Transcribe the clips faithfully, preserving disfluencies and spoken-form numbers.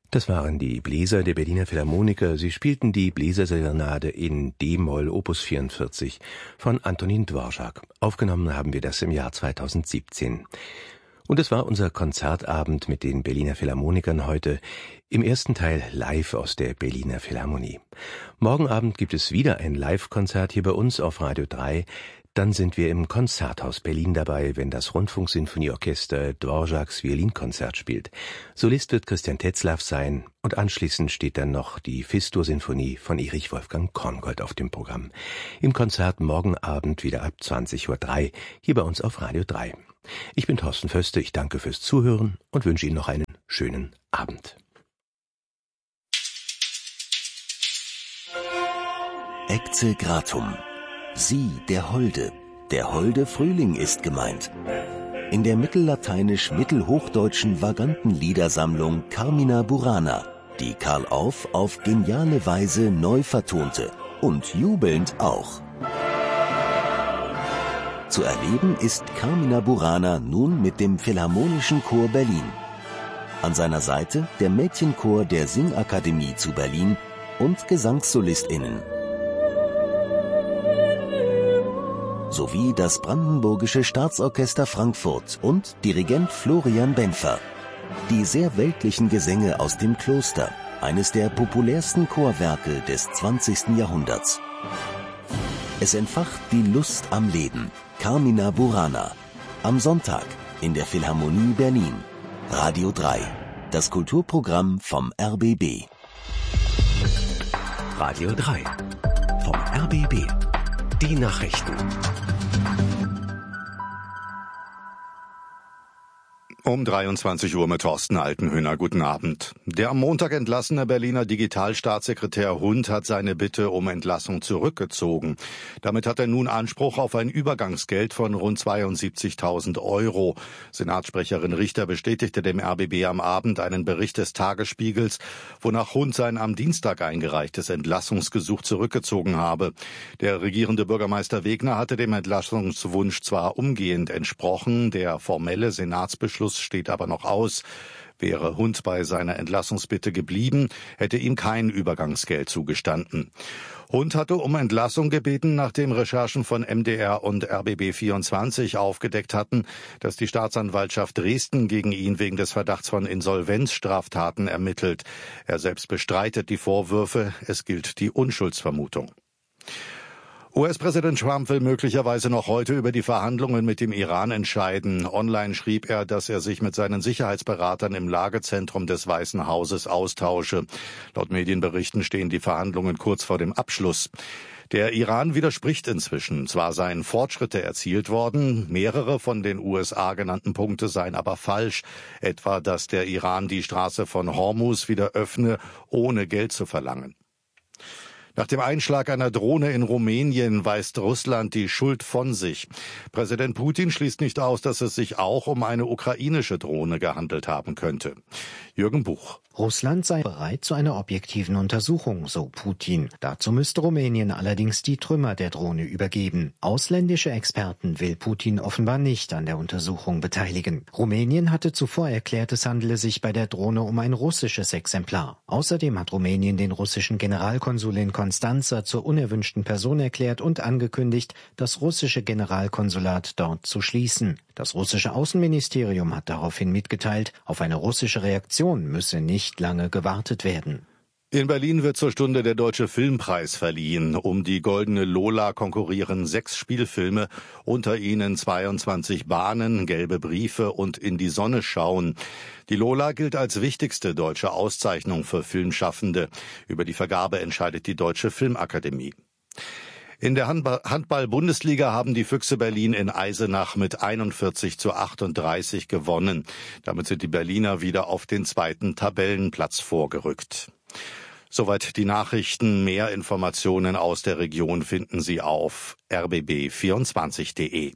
Das waren die Bläser der Berliner Philharmoniker. Sie spielten die Bläserserenade in D-Moll Opus vierundvierzig von Antonín Dvořák. Aufgenommen haben wir das im Jahr zweitausendsiebzehn. Und es war unser Konzertabend mit den Berliner Philharmonikern heute, im ersten Teil live aus der Berliner Philharmonie. Morgen Abend gibt es wieder ein Live-Konzert hier bei uns auf Radio drei. Dann sind wir im Konzerthaus Berlin dabei, wenn das Rundfunksinfonieorchester Dvořáks Violinkonzert spielt. Solist wird Christian Tetzlaff sein und anschließend steht dann noch die Fis-Dur-Sinfonie von Erich Wolfgang Korngold auf dem Programm. Im Konzert morgen Abend wieder ab zwanzig Uhr drei hier bei uns auf Radio drei. Ich bin Thorsten Föste, ich danke fürs Zuhören und wünsche Ihnen noch einen schönen Abend. Ecce Gratum. Sie, der Holde. Der holde Frühling ist gemeint. In der mittellateinisch-mittelhochdeutschen Vagantenliedersammlung Carmina Burana, die Karl Orff auf geniale Weise neu vertonte und jubelnd auch. Zu erleben ist Carmina Burana nun mit dem Philharmonischen Chor Berlin. An seiner Seite der Mädchenchor der Singakademie zu Berlin und GesangssolistInnen. Sowie das Brandenburgische Staatsorchester Frankfurt und Dirigent Florian Benfer. Die sehr weltlichen Gesänge aus dem Kloster, eines der populärsten Chorwerke des zwanzigsten Jahrhunderts. Es entfacht die Lust am Leben. Carmina Burana. Am Sonntag in der Philharmonie Berlin. Radio drei. Das Kulturprogramm vom R B B. Radio drei. Vom R B B. Die Nachrichten. Um dreiundzwanzig Uhr mit Thorsten Altenhöhner. Guten Abend. Der am Montag entlassene Berliner Digitalstaatssekretär Hund hat seine Bitte um Entlassung zurückgezogen. Damit hat er nun Anspruch auf ein Übergangsgeld von rund zweiundsiebzigtausend Euro. Senatssprecherin Richter bestätigte dem R B B am Abend einen Bericht des Tagesspiegels, wonach Hund sein am Dienstag eingereichtes Entlassungsgesuch zurückgezogen habe. Der regierende Bürgermeister Wegner hatte dem Entlassungswunsch zwar umgehend entsprochen, der formelle Senatsbeschluss steht aber noch aus. Wäre Hund bei seiner Entlassungsbitte geblieben, hätte ihm kein Übergangsgeld zugestanden. Hund hatte um Entlassung gebeten, nachdem Recherchen von M D R und R B B vierundzwanzig aufgedeckt hatten, dass die Staatsanwaltschaft Dresden gegen ihn wegen des Verdachts von Insolvenzstraftaten ermittelt. Er selbst bestreitet die Vorwürfe, es gilt die Unschuldsvermutung. U S-Präsident Trump will möglicherweise noch heute über die Verhandlungen mit dem Iran entscheiden. Online schrieb er, dass er sich mit seinen Sicherheitsberatern im Lagezentrum des Weißen Hauses austausche. Laut Medienberichten stehen die Verhandlungen kurz vor dem Abschluss. Der Iran widerspricht inzwischen. Zwar seien Fortschritte erzielt worden, mehrere von den U S A genannten Punkte seien aber falsch. Etwa, dass der Iran die Straße von Hormuz wieder öffne, ohne Geld zu verlangen. Nach dem Einschlag einer Drohne in Rumänien weist Russland die Schuld von sich. Präsident Putin schließt nicht aus, dass es sich auch um eine ukrainische Drohne gehandelt haben könnte. Jürgen Buch. Russland sei bereit zu einer objektiven Untersuchung, so Putin. Dazu müsste Rumänien allerdings die Trümmer der Drohne übergeben. Ausländische Experten will Putin offenbar nicht an der Untersuchung beteiligen. Rumänien hatte zuvor erklärt, es handele sich bei der Drohne um ein russisches Exemplar. Außerdem hat Rumänien den russischen Generalkonsul in Konstanza zur unerwünschten Person erklärt und angekündigt, das russische Generalkonsulat dort zu schließen. Das russische Außenministerium hat daraufhin mitgeteilt, auf eine russische Reaktion müsse nicht lange gewartet werden. In Berlin wird zur Stunde der Deutsche Filmpreis verliehen. Um die Goldene Lola konkurrieren sechs Spielfilme, unter ihnen zweiundzwanzig Bahnen, Gelbe Briefe und In die Sonne schauen. Die Lola gilt als wichtigste deutsche Auszeichnung für Filmschaffende. Über die Vergabe entscheidet die Deutsche Filmakademie. In der Handball-Bundesliga haben die Füchse Berlin in Eisenach mit einundvierzig zu achtunddreißig gewonnen. Damit sind die Berliner wieder auf den zweiten Tabellenplatz vorgerückt. Soweit die Nachrichten. Mehr Informationen aus der Region finden Sie auf r b b vierundzwanzig punkt d e.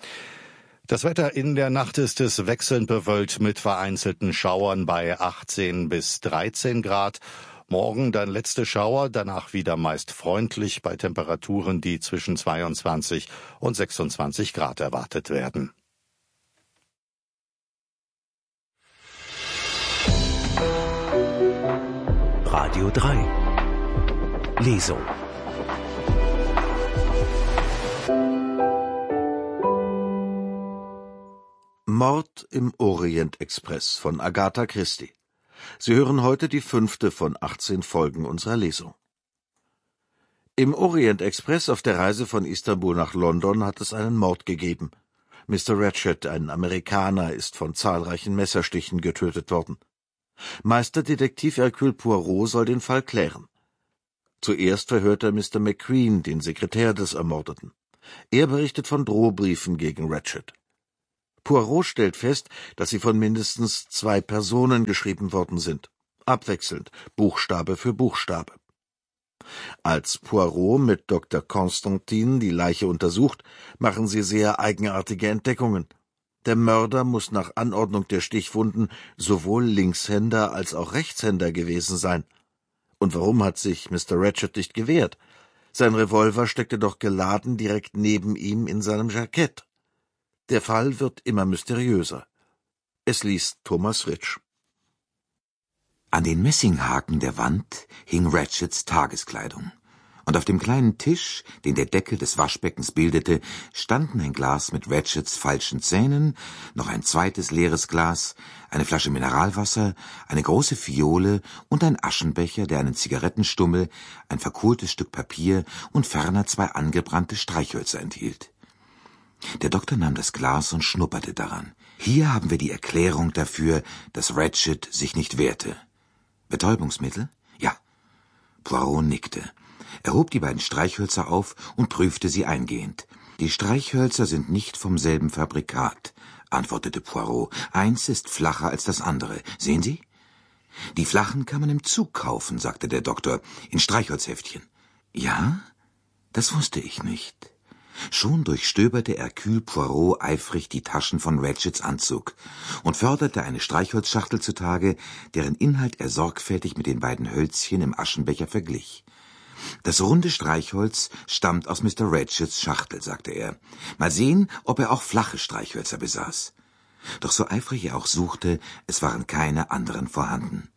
Das Wetter in der Nacht ist es wechselnd bewölkt mit vereinzelten Schauern bei achtzehn bis dreizehn Grad. Morgen dann letzte Schauer, danach wieder meist freundlich bei Temperaturen, die zwischen zweiundzwanzig und sechsundzwanzig Grad erwartet werden. Radio drei. Lesung. Mord im Orient-Express von Agatha Christie. Sie hören heute die fünfte von achtzehn Folgen unserer Lesung. Im Orient-Express auf der Reise von Istanbul nach London hat es einen Mord gegeben. Mister Ratchet, ein Amerikaner, ist von zahlreichen Messerstichen getötet worden. Meisterdetektiv Hercule Poirot soll den Fall klären. Zuerst verhört er Mister McQueen, den Sekretär des Ermordeten. Er berichtet von Drohbriefen gegen Ratchet. Poirot stellt fest, dass sie von mindestens zwei Personen geschrieben worden sind, abwechselnd, Buchstabe für Buchstabe. Als Poirot mit Doktor Constantin die Leiche untersucht, machen sie sehr eigenartige Entdeckungen. Der Mörder muss nach Anordnung der Stichwunden sowohl Linkshänder als auch Rechtshänder gewesen sein. Und warum hat sich Mister Ratchet nicht gewehrt? Sein Revolver steckte doch geladen direkt neben ihm in seinem Jackett. Der Fall wird immer mysteriöser. Es liest Thomas Fritsch. An den Messinghaken der Wand hing Ratchets Tageskleidung. Und auf dem kleinen Tisch, den der Deckel des Waschbeckens bildete, standen ein Glas mit Ratchets falschen Zähnen, noch ein zweites leeres Glas, eine Flasche Mineralwasser, eine große Fiole und ein Aschenbecher, der einen Zigarettenstummel, ein verkohltes Stück Papier und ferner zwei angebrannte Streichhölzer enthielt. Der Doktor nahm das Glas und schnupperte daran. Hier haben wir die Erklärung dafür, dass Ratchet sich nicht wehrte. Betäubungsmittel? Ja. Poirot nickte. Er hob die beiden Streichhölzer auf und prüfte sie eingehend. Die Streichhölzer sind nicht vom selben Fabrikat, antwortete Poirot. Eins ist flacher als das andere. Sehen Sie? Die flachen kann man im Zug kaufen, sagte der Doktor, in Streichholzheftchen. Ja? Das wusste ich nicht. Schon durchstöberte Hercule Poirot eifrig die Taschen von Ratchets Anzug und förderte eine Streichholzschachtel zutage, deren Inhalt er sorgfältig mit den beiden Hölzchen im Aschenbecher verglich. Das runde Streichholz stammt aus Mister Ratchets Schachtel, sagte er. Mal sehen, ob er auch flache Streichhölzer besaß. Doch so eifrig er auch suchte, es waren keine anderen vorhanden.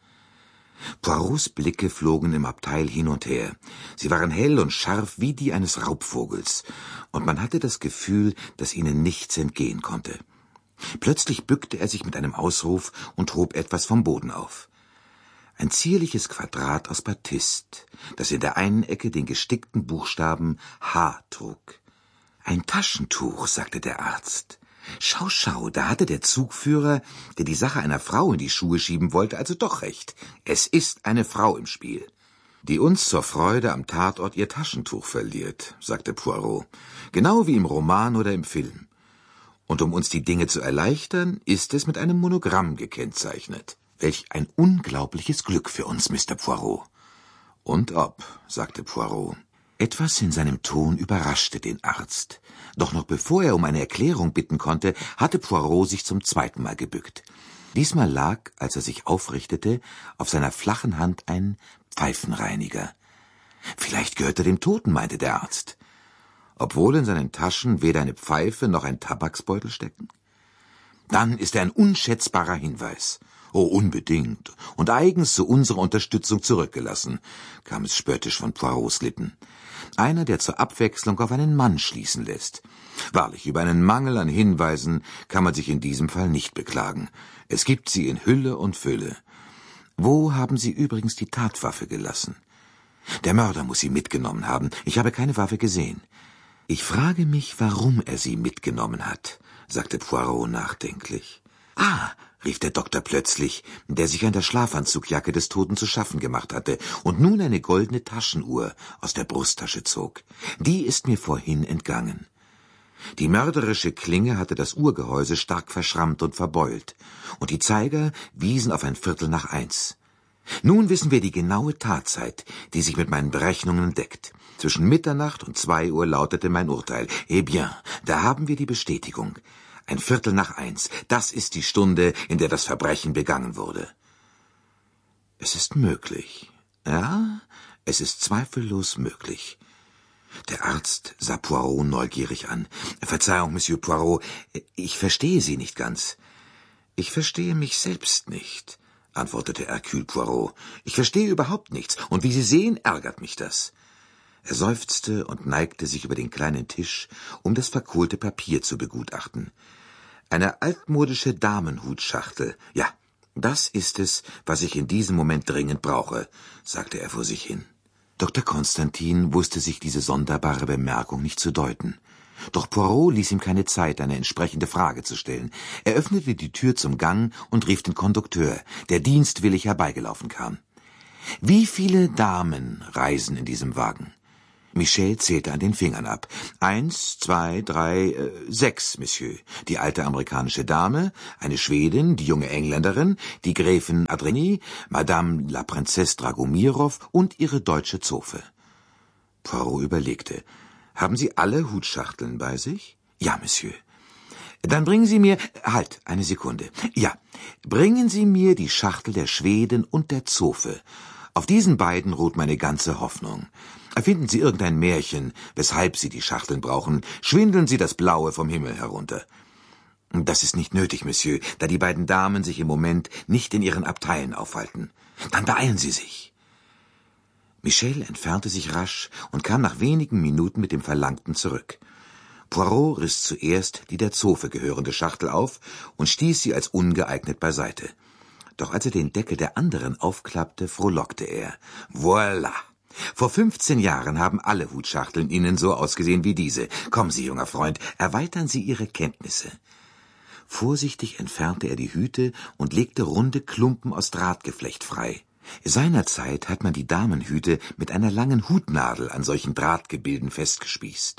Poirots Blicke flogen im Abteil hin und her. Sie waren hell und scharf wie die eines Raubvogels, und man hatte das Gefühl, dass ihnen nichts entgehen konnte. Plötzlich bückte er sich mit einem Ausruf und hob etwas vom Boden auf. Ein zierliches Quadrat aus Batist, das in der einen Ecke den gestickten Buchstaben H trug. »Ein Taschentuch«, sagte der Arzt. »Schau, schau, da hatte der Zugführer, der die Sache einer Frau in die Schuhe schieben wollte, also doch recht. Es ist eine Frau im Spiel, die uns zur Freude am Tatort ihr Taschentuch verliert«, sagte Poirot. »Genau wie im Roman oder im Film. Und um uns die Dinge zu erleichtern, ist es mit einem Monogramm gekennzeichnet. Welch ein unglaubliches Glück für uns, Mister Poirot.« »Und ob«, sagte Poirot. Etwas in seinem Ton überraschte den Arzt. Doch noch bevor er um eine Erklärung bitten konnte, hatte Poirot sich zum zweiten Mal gebückt. Diesmal lag, als er sich aufrichtete, auf seiner flachen Hand ein Pfeifenreiniger. »Vielleicht gehört er dem Toten«, meinte der Arzt. »Obwohl in seinen Taschen weder eine Pfeife noch ein Tabaksbeutel stecken?« »Dann ist er ein unschätzbarer Hinweis.« »Oh, unbedingt. Und eigens zu unserer Unterstützung zurückgelassen«, kam es spöttisch von Poirots Lippen. »Einer, der zur Abwechslung auf einen Mann schließen lässt. Wahrlich, über einen Mangel an Hinweisen kann man sich in diesem Fall nicht beklagen. Es gibt sie in Hülle und Fülle. Wo haben Sie übrigens die Tatwaffe gelassen?« »Der Mörder muss sie mitgenommen haben. Ich habe keine Waffe gesehen.« »Ich frage mich, warum er sie mitgenommen hat«, sagte Poirot nachdenklich. »Ah«, rief der Doktor plötzlich, der sich an der Schlafanzugjacke des Toten zu schaffen gemacht hatte und nun eine goldene Taschenuhr aus der Brusttasche zog. »Die ist mir vorhin entgangen.« Die mörderische Klinge hatte das Uhrgehäuse stark verschrammt und verbeult, und die Zeiger wiesen auf ein Viertel nach eins. Nun wissen wir die genaue Tatzeit, die sich mit meinen Berechnungen deckt. Zwischen Mitternacht und zwei Uhr lautete mein Urteil. Eh bien, da haben wir die Bestätigung. Ein Viertel nach eins, das ist die Stunde, in der das Verbrechen begangen wurde. Es ist möglich. Ja, es ist zweifellos möglich. Der Arzt sah Poirot neugierig an. »Verzeihung, Monsieur Poirot, ich verstehe Sie nicht ganz.« »Ich verstehe mich selbst nicht«, antwortete Hercule Poirot. »Ich verstehe überhaupt nichts, und wie Sie sehen, ärgert mich das.« Er seufzte und neigte sich über den kleinen Tisch, um das verkohlte Papier zu begutachten. »Eine altmodische Damenhutschachtel. Ja, das ist es, was ich in diesem Moment dringend brauche«, sagte er vor sich hin. Doktor Konstantin wusste sich diese sonderbare Bemerkung nicht zu deuten. Doch Poirot ließ ihm keine Zeit, eine entsprechende Frage zu stellen. Er öffnete die Tür zum Gang und rief den Kondukteur, der dienstwillig herbeigelaufen kam. »Wie viele Damen reisen in diesem Wagen?« Michel zählte an den Fingern ab. Eins, zwei, drei, äh, sechs, Monsieur. Die alte amerikanische Dame, eine Schwedin, die junge Engländerin, die Gräfin Adreny, Madame la Princesse Dragomirow und ihre deutsche Zofe. Poirot überlegte. »Haben Sie alle Hutschachteln bei sich?« »Ja, Monsieur.« »Dann bringen Sie mir... Halt, eine Sekunde. Ja, bringen Sie mir die Schachtel der Schweden und der Zofe. Auf diesen beiden ruht meine ganze Hoffnung. Erfinden Sie irgendein Märchen, weshalb Sie die Schachteln brauchen. Schwindeln Sie das Blaue vom Himmel herunter.« »Das ist nicht nötig, Monsieur, da die beiden Damen sich im Moment nicht in ihren Abteilen aufhalten. Dann beeilen Sie sich.« Michel entfernte sich rasch und kam nach wenigen Minuten mit dem Verlangten zurück. Poirot riss zuerst die der Zofe gehörende Schachtel auf und stieß sie als ungeeignet beiseite. Doch als er den Deckel der anderen aufklappte, frohlockte er. »Voilà! Vor fünfzehn Jahren haben alle Hutschachteln Ihnen so ausgesehen wie diese. Kommen Sie, junger Freund, erweitern Sie Ihre Kenntnisse.« Vorsichtig entfernte er die Hüte und legte runde Klumpen aus Drahtgeflecht frei. Seinerzeit hat man die Damenhüte mit einer langen Hutnadel an solchen Drahtgebilden festgespießt.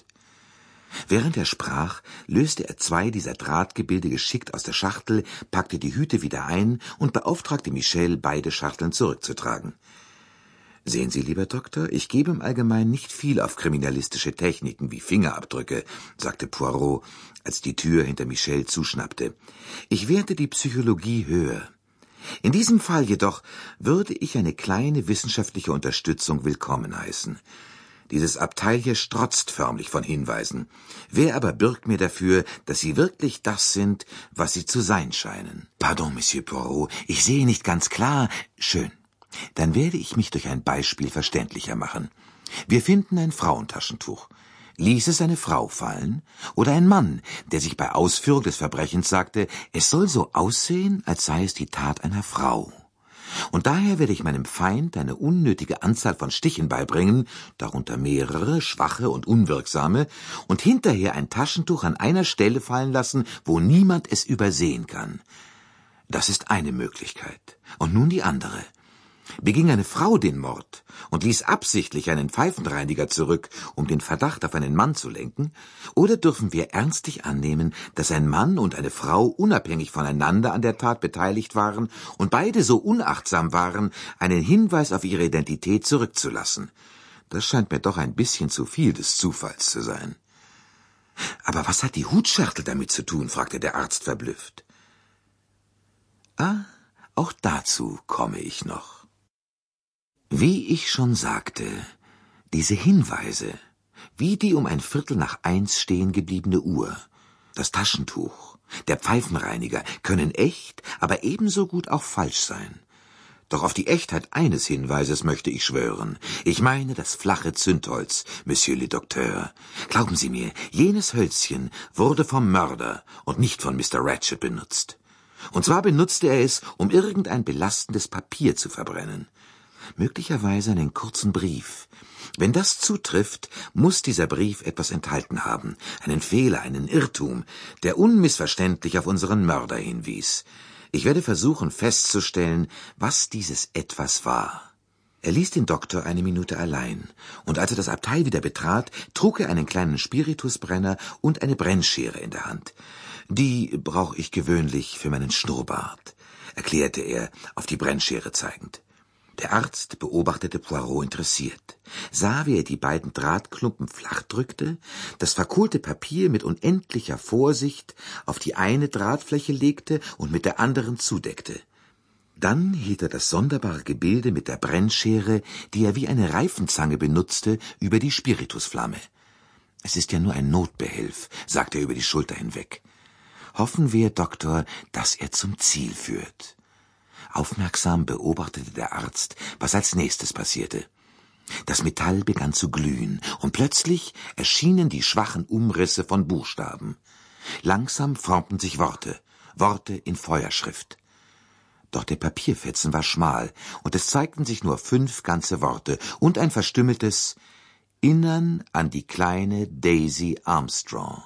Während er sprach, löste er zwei dieser Drahtgebilde geschickt aus der Schachtel, packte die Hüte wieder ein und beauftragte Michel, beide Schachteln zurückzutragen. »Sehen Sie, lieber Doktor, ich gebe im Allgemeinen nicht viel auf kriminalistische Techniken wie Fingerabdrücke«, sagte Poirot, als die Tür hinter Michel zuschnappte. »Ich werte die Psychologie höher. In diesem Fall jedoch würde ich eine kleine wissenschaftliche Unterstützung willkommen heißen. Dieses Abteil hier strotzt förmlich von Hinweisen. Wer aber bürgt mir dafür, dass Sie wirklich das sind, was Sie zu sein scheinen?« »Pardon, Monsieur Poirot, ich sehe nicht ganz klar.« »Schön. Dann werde ich mich durch ein Beispiel verständlicher machen. Wir finden ein Frauentaschentuch. Ließ es eine Frau fallen oder ein Mann, der sich bei Ausführung des Verbrechens sagte, es soll so aussehen, als sei es die Tat einer Frau. Und daher werde ich meinem Feind eine unnötige Anzahl von Stichen beibringen, darunter mehrere, schwache und unwirksame, und hinterher ein Taschentuch an einer Stelle fallen lassen, wo niemand es übersehen kann. Das ist eine Möglichkeit. Und nun die andere. Beging eine Frau den Mord und ließ absichtlich einen Pfeifenreiniger zurück, um den Verdacht auf einen Mann zu lenken, oder dürfen wir ernstlich annehmen, dass ein Mann und eine Frau unabhängig voneinander an der Tat beteiligt waren und beide so unachtsam waren, einen Hinweis auf ihre Identität zurückzulassen? Das scheint mir doch ein bisschen zu viel des Zufalls zu sein. »Aber was hat die Hutschachtel damit zu tun?« fragte der Arzt verblüfft. »Ah, auch dazu komme ich noch. Wie ich schon sagte, diese Hinweise, wie die um ein Viertel nach eins stehen gebliebene Uhr, das Taschentuch, der Pfeifenreiniger, können echt, aber ebenso gut auch falsch sein. Doch auf die Echtheit eines Hinweises möchte ich schwören. Ich meine das flache Zündholz, Monsieur le Docteur. Glauben Sie mir, jenes Hölzchen wurde vom Mörder und nicht von Mister Ratchet benutzt. Und zwar benutzte er es, um irgendein belastendes Papier zu verbrennen. Möglicherweise einen kurzen Brief. Wenn das zutrifft, muss dieser Brief etwas enthalten haben, einen Fehler, einen Irrtum, der unmissverständlich auf unseren Mörder hinwies. Ich werde versuchen festzustellen, was dieses Etwas war.« Er ließ den Doktor eine Minute allein, und als er das Abteil wieder betrat, trug er einen kleinen Spiritusbrenner und eine Brennschere in der Hand. »Die brauche ich gewöhnlich für meinen Schnurrbart«, erklärte er, auf die Brennschere zeigend. Der Arzt beobachtete Poirot interessiert, sah, wie er die beiden Drahtklumpen flach drückte, das verkohlte Papier mit unendlicher Vorsicht auf die eine Drahtfläche legte und mit der anderen zudeckte. Dann hielt er das sonderbare Gebilde mit der Brennschere, die er wie eine Reifenzange benutzte, über die Spiritusflamme. »Es ist ja nur ein Notbehelf«, sagte er über die Schulter hinweg. »Hoffen wir, Doktor, dass er zum Ziel führt.« Aufmerksam beobachtete der Arzt, was als nächstes passierte. Das Metall begann zu glühen, und plötzlich erschienen die schwachen Umrisse von Buchstaben. Langsam formten sich Worte, Worte in Feuerschrift. Doch der Papierfetzen war schmal, und es zeigten sich nur fünf ganze Worte und ein verstümmeltes »Innern an die kleine Daisy Armstrong«.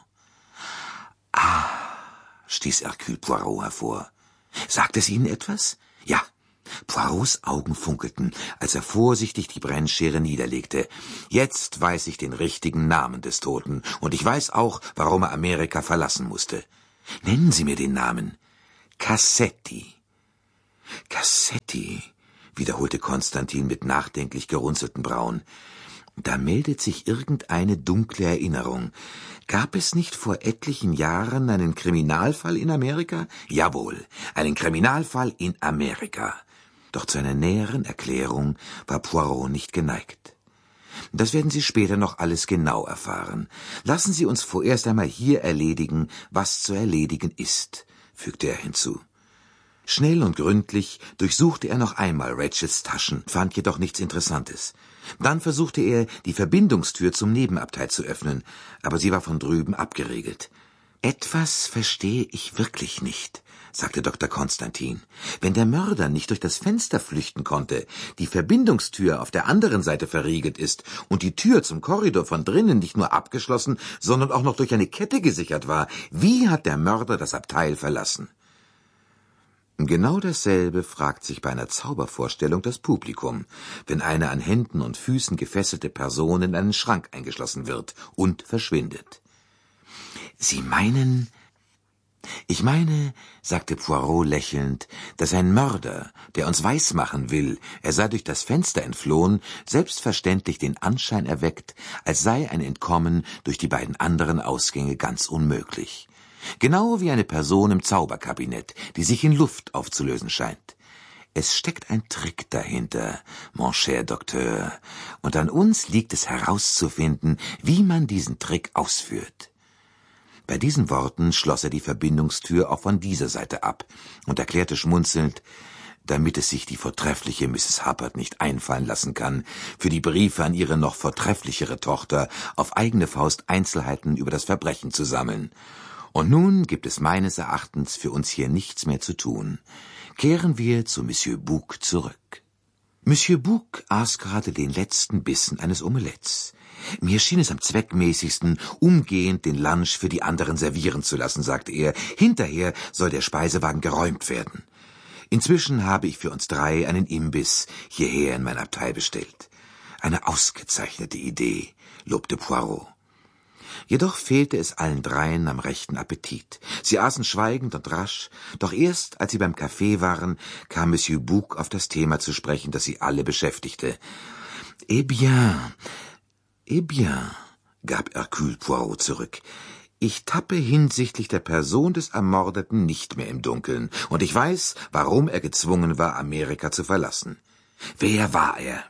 »Ah«, stieß Hercule Poirot hervor. »Sagt es Ihnen etwas?« »Ja.« Poirots Augen funkelten, als er vorsichtig die Brennschere niederlegte. »Jetzt weiß ich den richtigen Namen des Toten, und ich weiß auch, warum er Amerika verlassen musste. Nennen Sie mir den Namen.« »Cassetti.« »Cassetti«, wiederholte Konstantin mit nachdenklich gerunzelten Brauen. »Da meldet sich irgendeine dunkle Erinnerung. Gab es nicht vor etlichen Jahren einen Kriminalfall in Amerika?« »Jawohl, einen Kriminalfall in Amerika.« Doch zu einer näheren Erklärung war Poirot nicht geneigt. »Das werden Sie später noch alles genau erfahren. Lassen Sie uns vorerst einmal hier erledigen, was zu erledigen ist«, fügte er hinzu. Schnell und gründlich durchsuchte er noch einmal Ratchets Taschen, fand jedoch nichts Interessantes. Dann versuchte er, die Verbindungstür zum Nebenabteil zu öffnen, aber sie war von drüben abgeriegelt. »Etwas verstehe ich wirklich nicht«, sagte Doktor Konstantin. »Wenn der Mörder nicht durch das Fenster flüchten konnte, die Verbindungstür auf der anderen Seite verriegelt ist und die Tür zum Korridor von drinnen nicht nur abgeschlossen, sondern auch noch durch eine Kette gesichert war, wie hat der Mörder das Abteil verlassen?« Genau dasselbe fragt sich bei einer Zaubervorstellung das Publikum, wenn eine an Händen und Füßen gefesselte Person in einen Schrank eingeschlossen wird und verschwindet. »Sie meinen...« »Ich meine«, sagte Poirot lächelnd, »dass ein Mörder, der uns weismachen will, er sei durch das Fenster entflohen, selbstverständlich den Anschein erweckt, als sei ein Entkommen durch die beiden anderen Ausgänge ganz unmöglich. Genau wie eine Person im Zauberkabinett, die sich in Luft aufzulösen scheint. Es steckt ein Trick dahinter, mon cher Docteur, und an uns liegt es herauszufinden, wie man diesen Trick ausführt.« Bei diesen Worten schloss er die Verbindungstür auch von dieser Seite ab und erklärte schmunzelnd, damit es sich die vortreffliche Misses Hubbard nicht einfallen lassen kann, für die Briefe an ihre noch vortrefflichere Tochter auf eigene Faust Einzelheiten über das Verbrechen zu sammeln. Und nun gibt es meines Erachtens für uns hier nichts mehr zu tun. Kehren wir zu Monsieur Bouc zurück. Monsieur Bouc aß gerade den letzten Bissen eines Omelettes. »Mir schien es am zweckmäßigsten, umgehend den Lunch für die anderen servieren zu lassen«, sagte er. »Hinterher soll der Speisewagen geräumt werden. Inzwischen habe ich für uns drei einen Imbiss hierher in mein Abteil bestellt.« »Eine ausgezeichnete Idee«, lobte Poirot. Jedoch fehlte es allen dreien am rechten Appetit. Sie aßen schweigend und rasch, doch erst, als sie beim Kaffee waren, kam Monsieur Bouc auf das Thema zu sprechen, das sie alle beschäftigte. »Eh bien, eh bien«, gab Hercule Poirot zurück, »ich tappe hinsichtlich der Person des Ermordeten nicht mehr im Dunkeln, und ich weiß, warum er gezwungen war, Amerika zu verlassen. Wer war er?«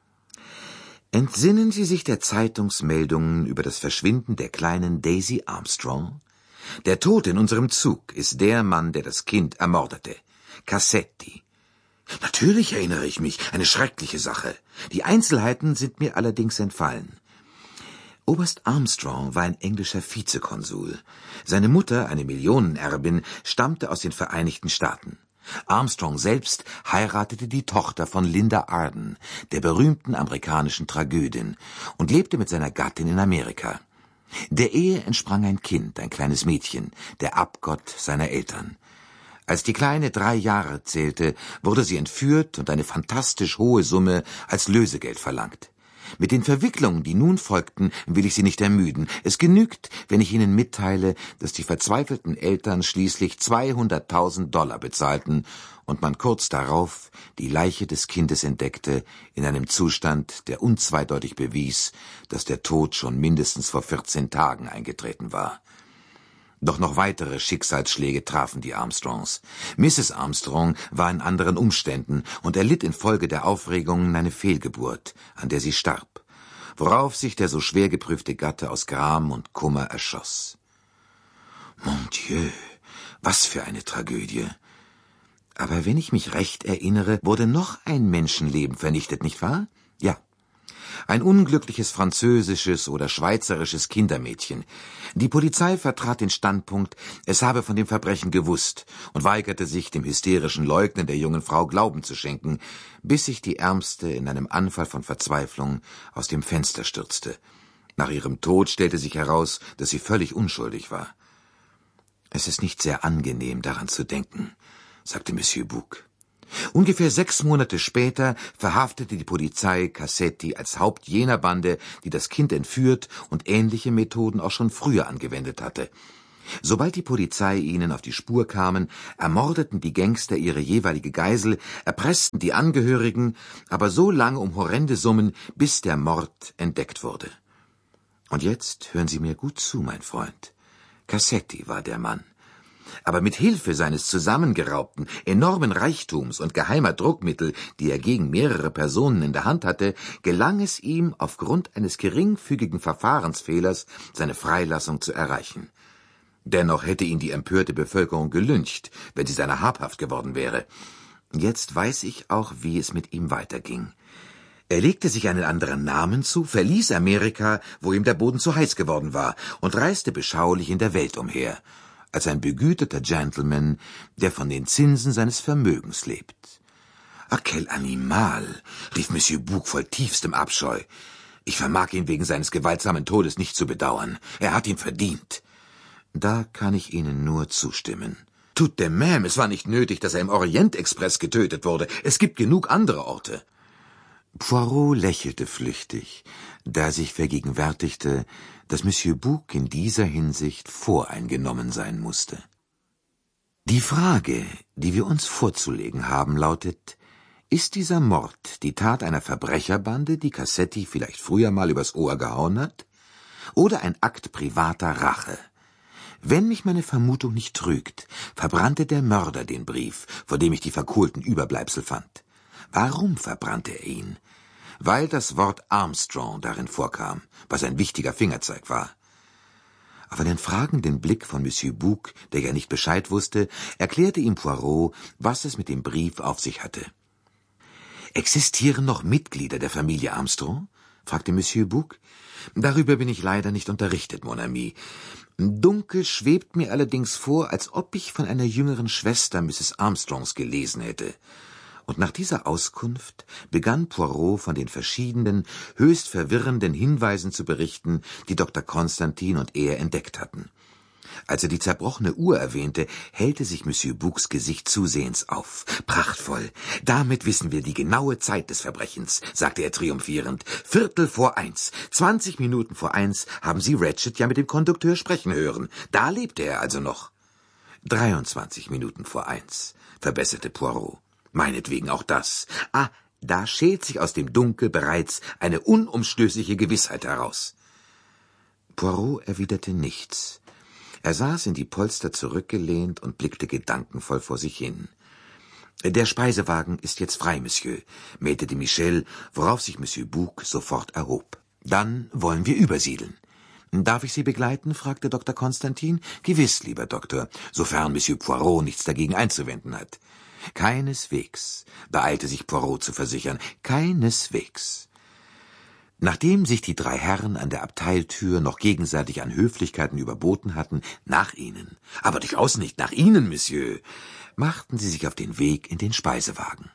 »Entsinnen Sie sich der Zeitungsmeldungen über das Verschwinden der kleinen Daisy Armstrong? Der Tod in unserem Zug ist der Mann, der das Kind ermordete. Cassetti.« »Natürlich erinnere ich mich, eine schreckliche Sache. Die Einzelheiten sind mir allerdings entfallen.« Oberst Armstrong war ein englischer Vizekonsul. Seine Mutter, eine Millionenerbin, stammte aus den Vereinigten Staaten. Armstrong selbst heiratete die Tochter von Linda Arden, der berühmten amerikanischen Tragödin, und lebte mit seiner Gattin in Amerika. Der Ehe entsprang ein Kind, ein kleines Mädchen, der Abgott seiner Eltern. Als die Kleine drei Jahre zählte, wurde sie entführt und eine fantastisch hohe Summe als Lösegeld verlangt. Mit den Verwicklungen, die nun folgten, will ich Sie nicht ermüden. Es genügt, wenn ich Ihnen mitteile, dass die verzweifelten Eltern schließlich zweihunderttausend Dollar bezahlten und man kurz darauf die Leiche des Kindes entdeckte, in einem Zustand, der unzweideutig bewies, dass der Tod schon mindestens vor vierzehn Tagen eingetreten war. Doch noch weitere Schicksalsschläge trafen die Armstrongs. Misses Armstrong war in anderen Umständen und erlitt infolge der Aufregungen eine Fehlgeburt, an der sie starb, worauf sich der so schwer geprüfte Gatte aus Gram und Kummer erschoss. Mon Dieu, was für eine Tragödie! Aber wenn ich mich recht erinnere, wurde noch ein Menschenleben vernichtet, nicht wahr? Ja. Ein unglückliches französisches oder schweizerisches Kindermädchen. Die Polizei vertrat den Standpunkt, es habe von dem Verbrechen gewusst und weigerte sich, dem hysterischen Leugnen der jungen Frau Glauben zu schenken, bis sich die Ärmste in einem Anfall von Verzweiflung aus dem Fenster stürzte. Nach ihrem Tod stellte sich heraus, dass sie völlig unschuldig war. »Es ist nicht sehr angenehm, daran zu denken«, sagte Monsieur Bouc. Ungefähr sechs Monate später verhaftete die Polizei Cassetti als Haupt jener Bande, die das Kind entführt und ähnliche Methoden auch schon früher angewendet hatte. Sobald die Polizei ihnen auf die Spur kamen, ermordeten die Gangster ihre jeweilige Geisel, erpressten die Angehörigen, aber so lange um horrende Summen, bis der Mord entdeckt wurde. Und jetzt hören Sie mir gut zu, mein Freund. Cassetti war der Mann. Aber mit Hilfe seines zusammengeraubten, enormen Reichtums und geheimer Druckmittel, die er gegen mehrere Personen in der Hand hatte, gelang es ihm, aufgrund eines geringfügigen Verfahrensfehlers seine Freilassung zu erreichen. Dennoch hätte ihn die empörte Bevölkerung gelyncht, wenn sie seiner habhaft geworden wäre. Jetzt weiß ich auch, wie es mit ihm weiterging. Er legte sich einen anderen Namen zu, verließ Amerika, wo ihm der Boden zu heiß geworden war, und reiste beschaulich in der Welt umher, als ein begüterter Gentleman, der von den Zinsen seines Vermögens lebt. »Ah, quel animal«, rief Monsieur Bouc voll tiefstem Abscheu. »Ich vermag ihn wegen seines gewaltsamen Todes nicht zu bedauern. Er hat ihn verdient.« »Da kann ich Ihnen nur zustimmen.« »Tout de même, es war nicht nötig, dass er im Orient-Express getötet wurde. Es gibt genug andere Orte.« Poirot lächelte flüchtig, da er sich vergegenwärtigte, dass Monsieur Bouc in dieser Hinsicht voreingenommen sein musste. Die Frage, die wir uns vorzulegen haben, lautet: Ist dieser Mord die Tat einer Verbrecherbande, die Cassetti vielleicht früher mal übers Ohr gehauen hat, oder ein Akt privater Rache? Wenn mich meine Vermutung nicht trügt, verbrannte der Mörder den Brief, vor dem ich die verkohlten Überbleibsel fand. Warum verbrannte er ihn? Weil das Wort Armstrong darin vorkam, was ein wichtiger Fingerzeig war. Auf einen fragenden Blick von Monsieur Bouc, der ja nicht Bescheid wusste, erklärte ihm Poirot, was es mit dem Brief auf sich hatte. »Existieren noch Mitglieder der Familie Armstrong?« fragte Monsieur Bouc. »Darüber bin ich leider nicht unterrichtet, mon ami. Dunkel schwebt mir allerdings vor, als ob ich von einer jüngeren Schwester Misses Armstrongs gelesen hätte.« Und nach dieser Auskunft begann Poirot von den verschiedenen, höchst verwirrenden Hinweisen zu berichten, die Doktor Constantin und er entdeckt hatten. Als er die zerbrochene Uhr erwähnte, hellte sich Monsieur Boucs Gesicht zusehends auf. »Prachtvoll! Damit wissen wir die genaue Zeit des Verbrechens«, sagte er triumphierend. »Viertel vor eins. Zwanzig Minuten vor eins haben Sie Ratchet ja mit dem Kondukteur sprechen hören. Da lebte er also noch.« »Dreiundzwanzig Minuten vor eins«, verbesserte Poirot. »Meinetwegen auch das. Ah, da schält sich aus dem Dunkel bereits eine unumstößliche Gewissheit heraus.« Poirot erwiderte nichts. Er saß in die Polster zurückgelehnt und blickte gedankenvoll vor sich hin. »Der Speisewagen ist jetzt frei, Monsieur«, meldete Michel, worauf sich Monsieur Bouc sofort erhob. »Dann wollen wir übersiedeln.« »Darf ich Sie begleiten?« fragte Doktor Constantin. »Gewiss, lieber Doktor, sofern Monsieur Poirot nichts dagegen einzuwenden hat.« »Keineswegs«, beeilte sich Poirot zu versichern, »keineswegs.« Nachdem sich die drei Herren an der Abteiltür noch gegenseitig an Höflichkeiten überboten hatten, »Nach Ihnen«, »Aber durchaus nicht nach Ihnen, Monsieur«, machten sie sich auf den Weg in den Speisewagen.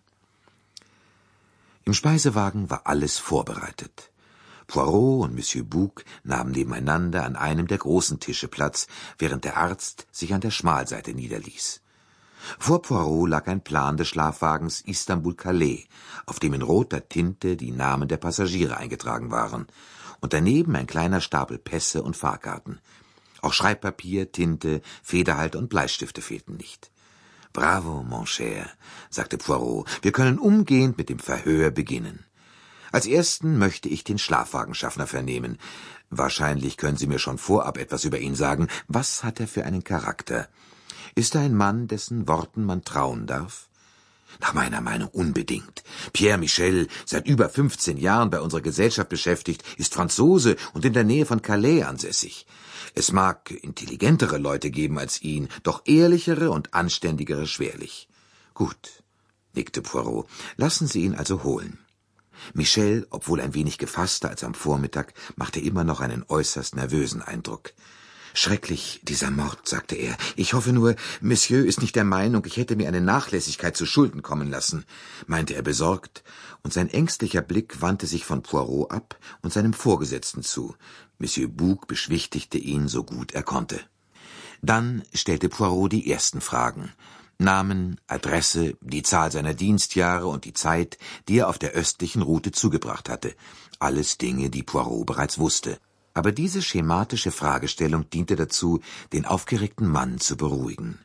Im Speisewagen war alles vorbereitet. Poirot und Monsieur Bouc nahmen nebeneinander an einem der großen Tische Platz, während der Arzt sich an der Schmalseite niederließ. Vor Poirot lag ein Plan des Schlafwagens Istanbul-Calais, auf dem in roter Tinte die Namen der Passagiere eingetragen waren, und daneben ein kleiner Stapel Pässe und Fahrkarten. Auch Schreibpapier, Tinte, Federhalter und Bleistifte fehlten nicht. »Bravo, mon cher«, sagte Poirot, »wir können umgehend mit dem Verhör beginnen. Als ersten möchte ich den Schlafwagenschaffner vernehmen. Wahrscheinlich können Sie mir schon vorab etwas über ihn sagen. Was hat er für einen Charakter? Ist er ein Mann, dessen Worten man trauen darf?« »Nach meiner Meinung unbedingt. Pierre Michel, seit über fünfzehn Jahren bei unserer Gesellschaft beschäftigt, ist Franzose und in der Nähe von Calais ansässig. Es mag intelligentere Leute geben als ihn, doch ehrlichere und anständigere schwerlich. Gut, nickte Poirot. Lassen Sie ihn also holen. Michel, obwohl ein wenig gefasster als am Vormittag, machte immer noch einen äußerst nervösen Eindruck. »Schrecklich, dieser Mord«, sagte er. »Ich hoffe nur, Monsieur ist nicht der Meinung, ich hätte mir eine Nachlässigkeit zu Schulden kommen lassen«, meinte er besorgt, und sein ängstlicher Blick wandte sich von Poirot ab und seinem Vorgesetzten zu. Monsieur Bouc beschwichtigte ihn, so gut er konnte. Dann stellte Poirot die ersten Fragen. Namen, Adresse, die Zahl seiner Dienstjahre und die Zeit, die er auf der östlichen Route zugebracht hatte. Alles Dinge, die Poirot bereits wusste. Aber diese schematische Fragestellung diente dazu, den aufgeregten Mann zu beruhigen.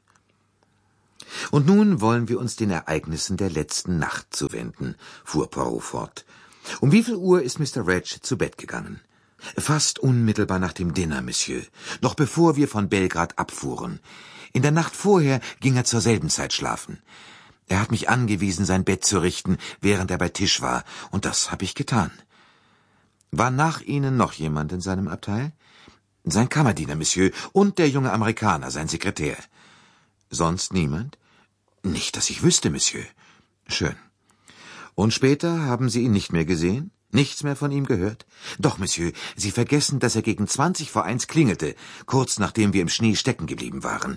»Und nun wollen wir uns den Ereignissen der letzten Nacht zuwenden«, fuhr Poirot fort. »Um wie viel Uhr ist Mister Ratchet zu Bett gegangen?« »Fast unmittelbar nach dem Dinner, Monsieur, noch bevor wir von Belgrad abfuhren. In der Nacht vorher ging er zur selben Zeit schlafen. Er hat mich angewiesen, sein Bett zu richten, während er bei Tisch war, und das habe ich getan.« »War nach Ihnen noch jemand in seinem Abteil?« »Sein Kammerdiener, Monsieur, und der junge Amerikaner, sein Sekretär.« »Sonst niemand?« »Nicht, dass ich wüsste, Monsieur.« »Schön. Und später haben Sie ihn nicht mehr gesehen? Nichts mehr von ihm gehört?« »Doch, Monsieur, Sie vergessen, dass er gegen zwanzig vor eins klingelte, kurz nachdem wir im Schnee stecken geblieben waren.«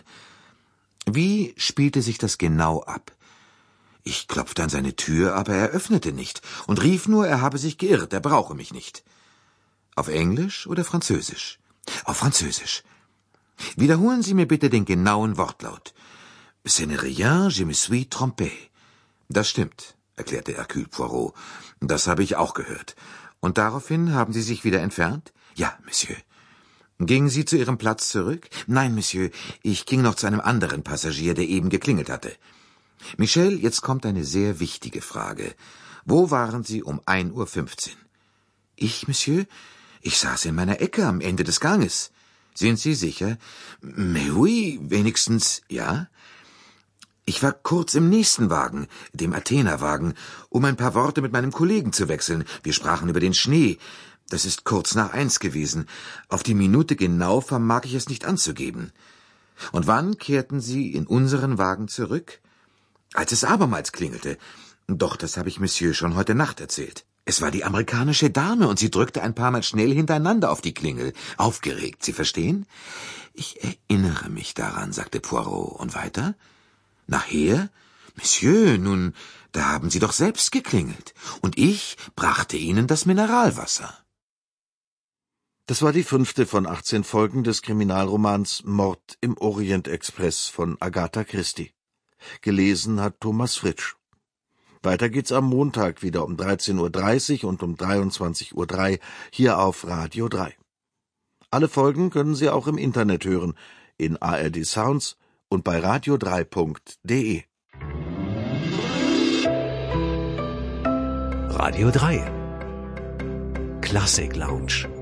»Wie spielte sich das genau ab?« »Ich klopfte an seine Tür, aber er öffnete nicht und rief nur, er habe sich geirrt, er brauche mich nicht.« »Auf Englisch oder Französisch?« »Auf Französisch.« »Wiederholen Sie mir bitte den genauen Wortlaut.« »Ce n'est rien, je me suis trompé.« »Das stimmt«, erklärte Hercule Poirot. »Das habe ich auch gehört. Und daraufhin haben Sie sich wieder entfernt?« »Ja, Monsieur.« »Gingen Sie zu Ihrem Platz zurück?« »Nein, Monsieur, ich ging noch zu einem anderen Passagier, der eben geklingelt hatte.« »Michel, jetzt kommt eine sehr wichtige Frage. Wo waren Sie um ein Uhr fünfzehn?« »Ich, Monsieur? Ich saß in meiner Ecke am Ende des Ganges.« »Sind Sie sicher?« »Mais oui, wenigstens, ja.« »Ich war kurz im nächsten Wagen, dem Athenerwagen, um ein paar Worte mit meinem Kollegen zu wechseln. Wir sprachen über den Schnee. Das ist kurz nach eins gewesen. Auf die Minute genau vermag ich es nicht anzugeben.« »Und wann kehrten Sie in unseren Wagen zurück?« »Als es abermals klingelte. Doch, das habe ich Monsieur schon heute Nacht erzählt. Es war die amerikanische Dame, und sie drückte ein paar Mal schnell hintereinander auf die Klingel. Aufgeregt, Sie verstehen?« »Ich erinnere mich daran«, sagte Poirot. »Und weiter?« »Nachher? Monsieur, nun, da haben Sie doch selbst geklingelt. Und ich brachte Ihnen das Mineralwasser.« Das war die fünfte von achtzehn Folgen des Kriminalromans Mord im Orient Express von Agatha Christie. Gelesen hat Thomas Fritsch. Weiter geht's am Montag wieder um dreizehn Uhr dreißig und um dreiundzwanzig Uhr drei hier auf Radio drei. Alle Folgen können Sie auch im Internet hören, in A R D Sounds und bei radio drei punkt de. Radio drei Klassik Lounge.